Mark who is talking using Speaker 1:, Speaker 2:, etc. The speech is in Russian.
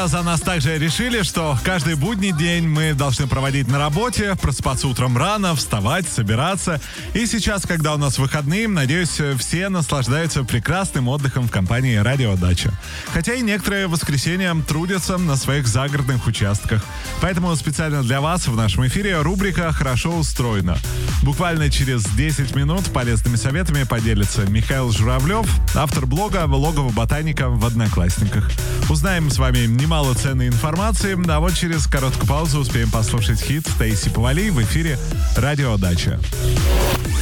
Speaker 1: За нас также решили, что каждый будний день мы должны проводить на работе, просыпаться утром рано, вставать, собираться. И сейчас, когда у нас выходные, надеюсь, все наслаждаются прекрасным отдыхом в компании «Радио Дача». Хотя и некоторые в воскресенье трудятся на своих загородных участках. Поэтому специально для вас в нашем эфире рубрика «Хорошо устроено». Буквально через 10 минут полезными советами поделится Михаил Журавлев, автор блога «Логово ботаника» в Одноклассниках. Узнаем с вами немало ценной информации, а вот через короткую паузу успеем послушать хит Таисии Повалий в эфире «Радио Дача».